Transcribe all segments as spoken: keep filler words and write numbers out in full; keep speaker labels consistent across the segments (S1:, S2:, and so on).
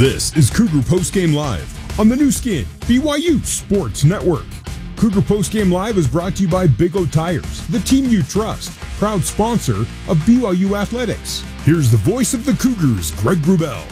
S1: This is Cougar Postgame Live on the new skin, B Y U Sports Network. Cougar Postgame Live is brought to you by Big O Tires, the team you trust, proud sponsor of B Y U Athletics. Here's the voice of the Cougars, Greg Wrubell.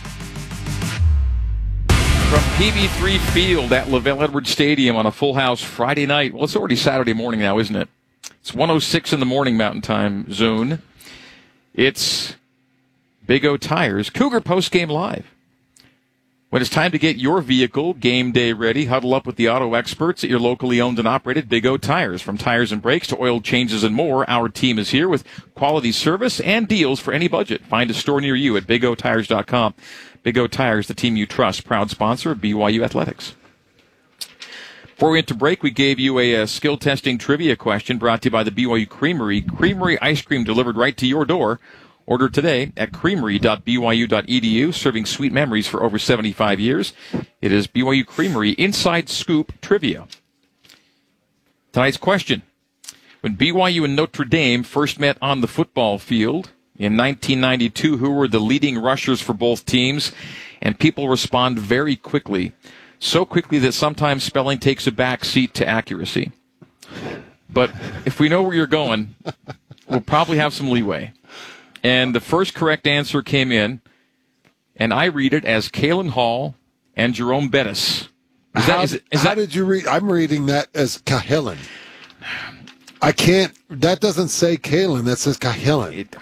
S2: From P B three Field at LaVelle Edwards Stadium on a full house Friday night. Well, it's already Saturday morning now, isn't it? It's one oh six in the morning Mountain Time Zone. It's Big O Tires, Cougar Postgame Live. When it's time to get your vehicle game day ready, huddle up with the auto experts at your locally owned and operated Big O Tires. From tires and brakes to oil changes and more, our team is here with quality service and deals for any budget. Find a store near you at big o tires dot com. Big O Tires, the team you trust, proud sponsor of B Y U Athletics. Before we went to break, we gave you a, a skill testing trivia question brought to you by the B Y U Creamery. Creamery ice cream delivered right to your door. Order today at creamery dot b y u dot e d u, serving sweet memories for over seventy-five years. It is B Y U Creamery Inside Scoop Trivia. Tonight's question. When B Y U and Notre Dame first met on the football field in nineteen ninety-two, who were the leading rushers for both teams? And people respond very quickly. So quickly that sometimes spelling takes a back seat to accuracy. But if we know where you're going, we'll probably have some leeway. And the first correct answer came in, and I read it as Kalen Hall and Jerome Bettis. Is
S3: how
S2: that, is, is
S3: how
S2: that,
S3: did you read? I'm reading that as Cahilan. I can't. That doesn't say Kalen. That says Cahilan.
S2: It,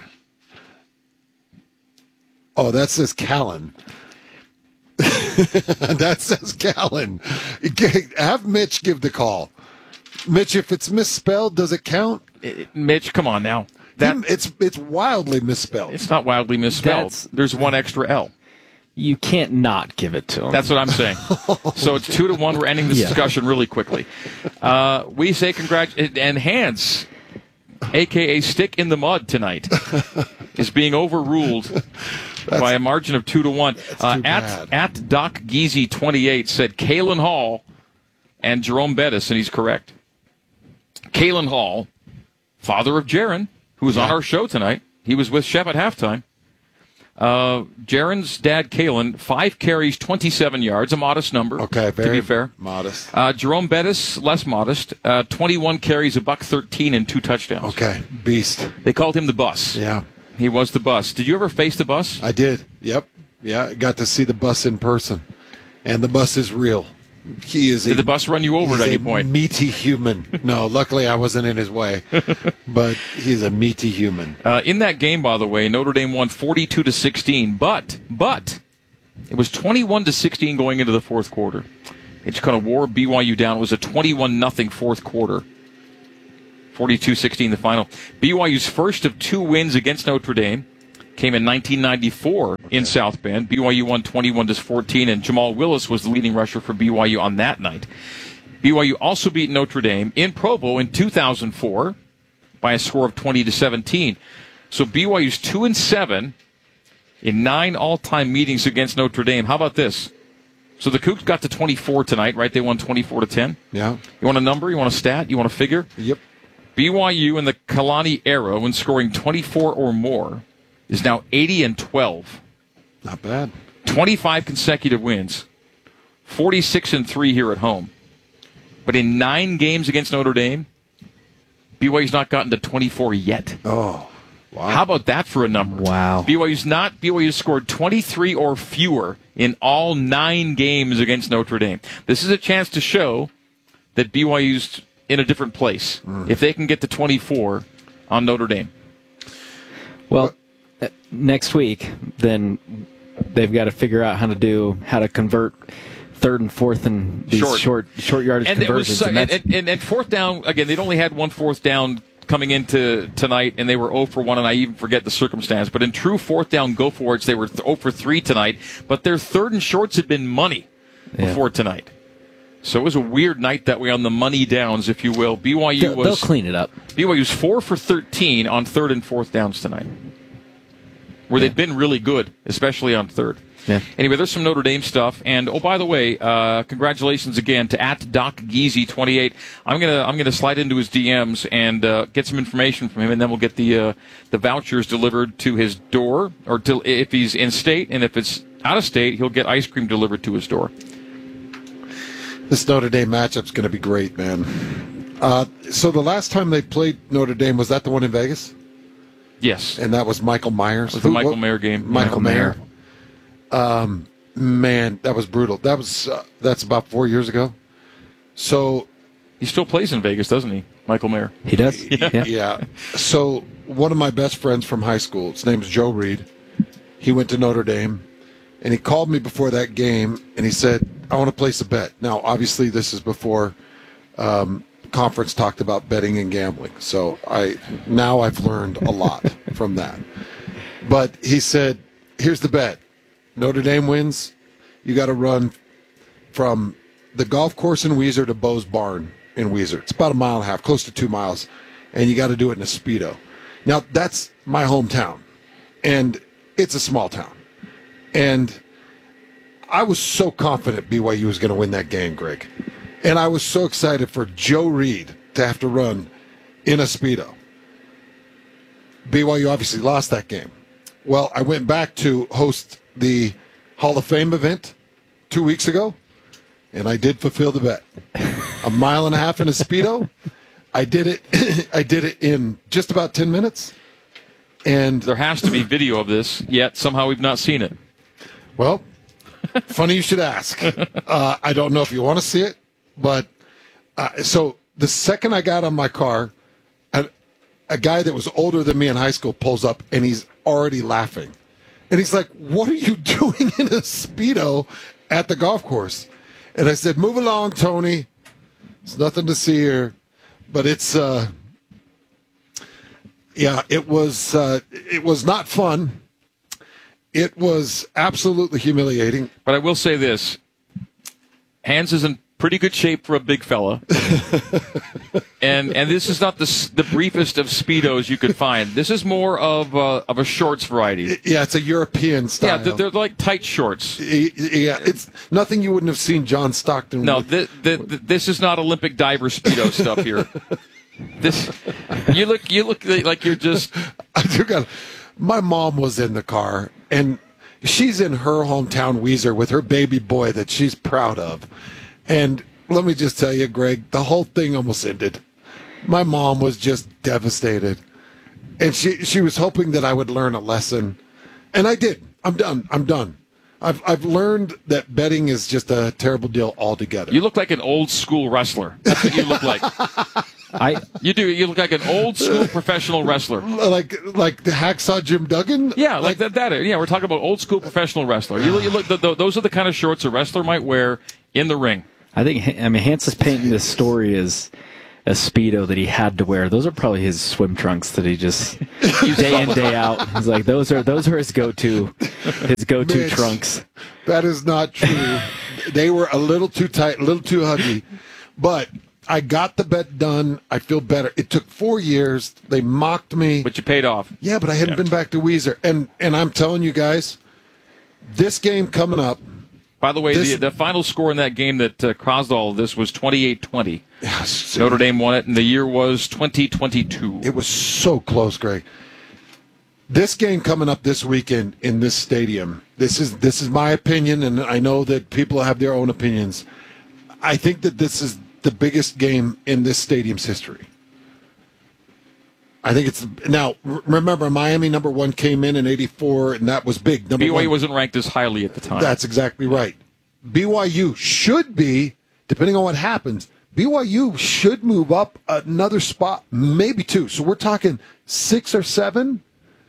S3: oh, that says Callan. That says Callan. Have Mitch give the call. Mitch, if it's misspelled, does it count?
S2: it, Mitch, come on now. That,
S3: it's it's wildly misspelled.
S2: It's not wildly misspelled.
S4: That's,
S2: There's one extra L.
S4: You can't not give it to him.
S2: That's what I'm saying. So it's two to one. We're ending this
S4: Yeah.
S2: discussion really quickly. Uh, we say congratulations. And Hans, a k a. Stick in the Mud tonight, is being overruled by a margin of two to one. Uh, at, at Doc Geezy twenty-eight said Kalen Hall and Jerome Bettis, and he's correct. Kalen Hall, father of Jaron, who was yeah. on our show tonight. He was with Shep at halftime. Uh, Jaron's dad, Kalen, five carries, twenty-seven yards, a modest number.
S3: Okay, very
S2: to be fair.
S3: Modest.
S2: Uh, Jerome Bettis, less modest, uh, twenty-one carries, a buck thirteen, and two touchdowns.
S3: Okay, beast.
S2: They called him the Bus.
S3: Yeah.
S2: He was the Bus. Did you ever face the Bus?
S3: I did. Yep. Yeah, I got to see the Bus in person. And the Bus is real. He is
S2: Did
S3: a,
S2: the Bus run you over at any
S3: a
S2: point?
S3: Meaty human. No, luckily I wasn't in his way. But he's a meaty human.
S2: Uh, in that game, by the way, Notre Dame won forty-two to sixteen, but but it was twenty-one to sixteen going into the fourth quarter. It just kind of wore B Y U down. It was a twenty-one nothing fourth quarter. forty-two sixteen the final. B Y U's first of two wins against Notre Dame came in nineteen ninety-four in South Bend. B Y U won twenty-one to fourteen, and Jamal Willis was the leading rusher for B Y U on that night. B Y U also beat Notre Dame in Provo in two thousand four by a score of twenty to seventeen. So B Y U's two and seven in nine all-time meetings against Notre Dame. How about this? So the Cougs got to twenty-four tonight, right? They won twenty-four to ten.
S3: Yeah.
S2: You want a number? You want a stat? You want a figure?
S3: Yep.
S2: B Y U in the Kalani era, when scoring twenty-four or more, is now eighty and twelve.
S3: Not bad.
S2: twenty-five consecutive wins. forty-six and three here at home. But in nine games against Notre Dame, B Y U's not gotten to twenty-four yet.
S3: Oh, wow.
S2: How about that for a number?
S4: Wow.
S2: B Y U's not, B Y U's scored twenty-three or fewer in all nine games against Notre Dame. This is a chance to show that B Y U's in a different place mm. if they can get to twenty-four on Notre Dame.
S4: Well, uh, next week, then they've got to figure out how to do, how to convert third and fourth and these
S2: short,
S4: short, short yardage
S2: and
S4: conversions.
S2: It was,
S4: and,
S2: and, and, and fourth down, again, they'd only had one fourth down coming into tonight, and they were zero for one, and I even forget the circumstance. But in true fourth down go-for-its, they were zero for three tonight, but their third and shorts had been money before yeah. tonight. So it was a weird night that way on the money downs, if you will. B Y U
S4: they'll,
S2: was...
S4: They'll clean it up.
S2: B Y U's four for thirteen on third and fourth downs tonight, where yeah. they've been really good, especially on third.
S4: Yeah.
S2: Anyway, there's some Notre Dame stuff, and oh, by the way, uh, congratulations again to at Doc Geezy twenty-eight. I'm gonna I'm gonna slide into his D Ms and uh, get some information from him, and then we'll get the uh, the vouchers delivered to his door, or to if he's in state, and if it's out of state, he'll get ice cream delivered to his door.
S3: This Notre Dame matchup's going to be great, man. Uh, so the last time they played Notre Dame, was that the one in Vegas?
S2: Yes.
S3: And that was Michael Myers?
S2: It was the
S3: Who-
S2: Michael
S3: what-
S2: Mayer game.
S3: Michael
S2: Yeah.
S3: Mayer. Um, man, that was brutal. That was uh, that's about four years ago. So
S2: He still plays in Vegas, doesn't he, Michael Mayer?
S4: He does.
S3: yeah.
S4: Yeah.
S3: So one of my best friends from high school, his name is Joe Reed. He went to Notre Dame, and he called me before that game, and he said, "I want to place a bet." Now, obviously, this is before um, conference talked about betting and gambling. So I now I've learned a lot from that. But he said, "Here's the bet: Notre Dame wins. You got to run from the golf course in Weezer to Bo's Barn in Weezer. It's about a mile and a half, close to two miles, and you got to do it in a Speedo." Now, that's my hometown, and it's a small town. And I was so confident B Y U was going to win that game, Greg. And I was so excited for Joe Reed to have to run in a Speedo. B Y U obviously lost that game. Well, I went back to host the Hall of Fame event two weeks ago, and I did fulfill the bet. A mile and a half in a Speedo. I did it. I did it in just about ten minutes. And
S2: There has to be video of this, yet somehow we've not seen it.
S3: well, funny you should ask. Uh, I don't know if you want to see it, but uh, so the second I got on my car, a, a guy that was older than me in high school pulls up, and he's already laughing. And he's like, "What are you doing in a Speedo at the golf course?" And I said, "Move along, Tony. There's nothing to see here." But it's, uh, yeah, it was, uh, it was not fun. It was absolutely humiliating.
S2: But I will say this. Hans is in pretty good shape for a big fella. and and this is not the s- the briefest of Speedos you could find. This is more of uh, of a shorts variety.
S3: Yeah, it's a European style.
S2: Yeah, they're, they're like tight shorts.
S3: Yeah, it's nothing you wouldn't have seen John Stockton.
S2: No,
S3: with.
S2: th- th- th- this is not Olympic diver Speedo stuff here. This, you look, you look like you're just.
S3: I do got. My mom was in the car, and she's in her hometown Weezer with her baby boy that she's proud of. And let me just tell you, Greg, the whole thing almost ended. My mom was just devastated, and she she was hoping that I would learn a lesson, and I did. I'm done. I'm done. I've I've learned that betting is just a terrible deal altogether.
S2: You look like an old school wrestler. That's what you look like.
S4: I
S2: You do. You look like an old school professional wrestler.
S3: like like the hacksaw Jim Duggan.
S2: Yeah, like that. That. Yeah, we're talking about old school professional wrestler. You, you look. The, the, those are the kind of shorts a wrestler might wear in the ring.
S4: I think I mean Hans is painting this story as a Speedo that he had to wear. Those are probably his swim trunks that he just day in day out. He's like those are those are his go to his go to
S3: Mitch,
S4: trunks.
S3: That is not true. They were a little too tight, a little too huggy. But I got the bet done. I feel better. It took four years. They mocked me.
S2: But you paid off.
S3: Yeah, but I hadn't
S2: Yeah.
S3: been back to Weezer. And and I'm telling you guys, this game coming up.
S2: By the way,
S3: This-
S2: the, the final score in that game that uh, caused all of this was twenty-eight twenty.
S3: Yes,
S2: Notre Dame won it, and the year was twenty twenty-two.
S3: It was so close, Greg. This game coming up this weekend in this stadium. This is this is my opinion, and I know that people have their own opinions. I think that this is the biggest game in this stadium's history. I think it's now. r- Remember, Miami number one came in in eighty-four, and that was big. Number
S2: B Y U
S3: one,
S2: wasn't ranked as highly at the time.
S3: that's exactly right. B Y U should be, depending on what happens, B Y U should move up another spot, maybe two. So we're talking six or seven,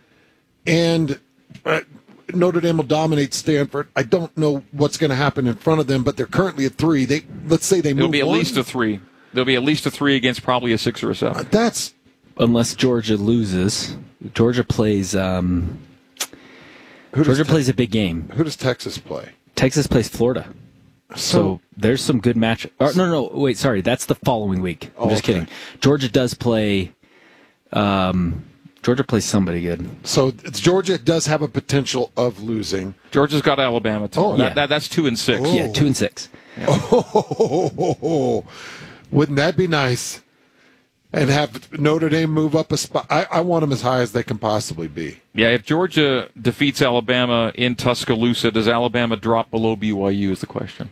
S3: and uh, Notre Dame will dominate Stanford. I don't know what's going to happen in front of them, but they're currently at three. They let's say they move.
S2: It'll be at
S3: one.
S2: least a three. There'll be at least a three against probably a six or a seven.
S3: That's
S4: Unless Georgia loses, Georgia plays. Um,
S3: who does,
S4: Georgia
S3: Te-
S4: plays a big game.
S3: who does Texas play?
S4: Texas plays Florida. So,
S3: So-
S4: there's some good match. Or, no, no, wait, sorry. That's the following week. I'm
S3: Oh,
S4: just
S3: okay.
S4: kidding. Georgia does play. Um, Georgia plays somebody good.
S3: So it's, Georgia does have a potential of losing.
S2: Georgia's got Alabama too.
S3: Oh,
S2: that,
S4: yeah.
S2: that, that's two and six.
S3: Oh.
S4: Yeah, two and six.
S3: Oh, wouldn't that be nice? and have Notre Dame move up a spot. I, I want them as high as they can possibly be.
S2: Yeah, if Georgia defeats Alabama in Tuscaloosa, does Alabama drop below B Y U is the question.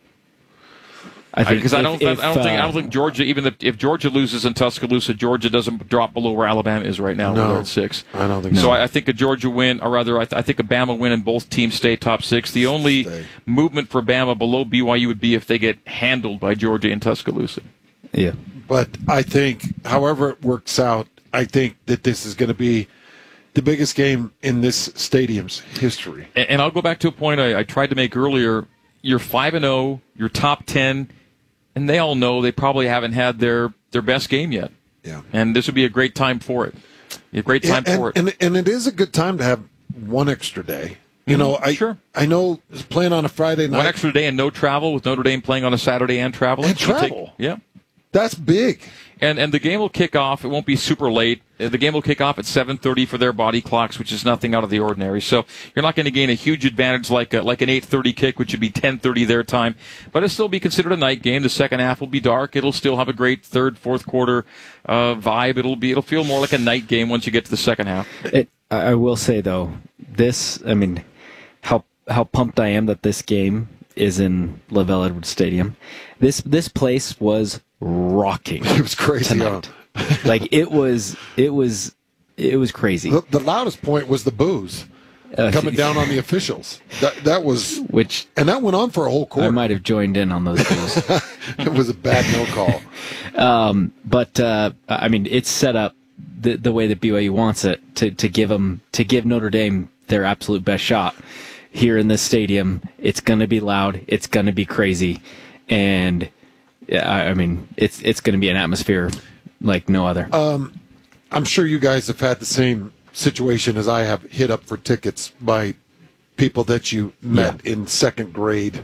S4: I think
S2: Because I, I don't,
S4: if,
S2: I don't
S4: if,
S2: think, I
S4: uh,
S2: don't think Georgia. Even if, if Georgia loses in Tuscaloosa, Georgia doesn't drop below where Alabama is right now.
S3: No,
S2: where they're at six.
S3: I don't think so.
S2: So I, I think a Georgia win, or rather, I, th- I think a Bama win, and both teams stay top six. The only
S3: Stay.
S2: movement for Bama below B Y U would be if they get handled by Georgia in Tuscaloosa.
S4: yeah.
S3: But I think, however it works out, I think that this is going to be the biggest game in this stadium's history.
S2: And, and I'll go back to a point I, I tried to make earlier. You're five and zero. You're top ten. And they all know they probably haven't had their, their best game yet.
S3: Yeah.
S2: And this would be a great time for it. A great time
S3: and,
S2: for it.
S3: And, and it is a good time to have one extra day. You know, I
S2: Sure.
S3: I know playing on a Friday night.
S2: One extra day and no travel, with Notre Dame playing on a Saturday and traveling.
S3: And
S2: You take-
S3: travel.
S2: yeah.
S3: That's big.
S2: And and the game will kick off. It won't be super late. Uh, The game will kick off at seven thirty for their body clocks, which is nothing out of the ordinary. So you're not going to gain a huge advantage like a, like an eight thirty kick, which would be ten thirty their time. But it'll still be considered a night game. The second half will be dark. It'll still have a great third, fourth quarter uh, vibe. It'll be it'll feel more like a night game once you get to the second half.
S4: It, I I will say though, this. I mean, how how pumped I am that this game is in LaVell Edwards Stadium. This this place was rocking.
S3: It was crazy. Huh?
S4: tonight. Like it was, it was, it was crazy.
S3: The, the loudest point was the booze
S4: Uh,
S3: coming down on the officials. That that was,
S4: Which
S3: and that went on for a whole
S4: I
S3: quarter.
S4: might have joined in on those views.
S3: It was a bad no call.
S4: Um, but uh, I mean, it's set up the the way that B Y U wants it to to give them to give Notre Dame their absolute best shot here in this stadium. It's going to be loud. It's going to be crazy, and yeah, I, I mean, it's it's going to be an atmosphere like no other.
S3: I'm sure you guys have had the same situation as I have, hit up for tickets by people that you met in second grade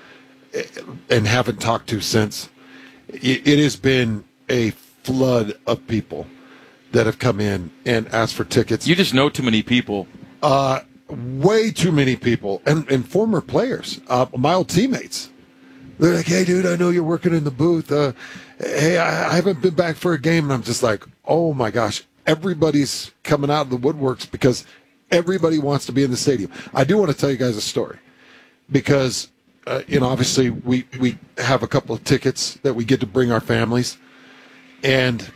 S3: and haven't talked to since. It, it has been a flood of people that have come in and asked for tickets.
S2: You just know too many people.
S3: Uh, way too many people and, and former players, uh, my old teammates. They're like, hey, dude, I know you're working in the booth. Uh, hey, I, I haven't been back for a game. And I'm just like, oh, my gosh. Everybody's coming out of the woodworks because everybody wants to be in the stadium. I do want to tell you guys a story because, uh, you know, obviously we, we have a couple of tickets that we get to bring our families. And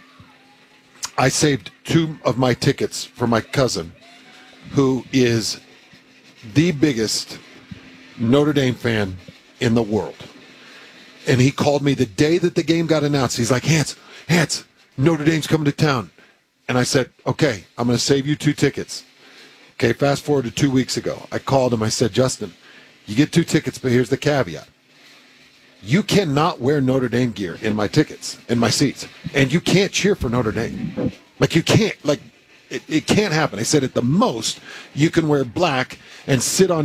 S3: I saved two of my tickets for my cousin, who is the biggest Notre Dame fan in the world. And he called me the day that the game got announced. He's like, Hans, Hans, Notre Dame's coming to town. And I said, okay, I'm going to save you two tickets. Okay, fast forward to two weeks ago. I called him. I said, Justin, you get two tickets, but here's the caveat. You cannot wear Notre Dame gear in my tickets, in my seats. And you can't cheer for Notre Dame. Like, you can't. Like, it, it can't happen. I said, at the most, you can wear black and sit on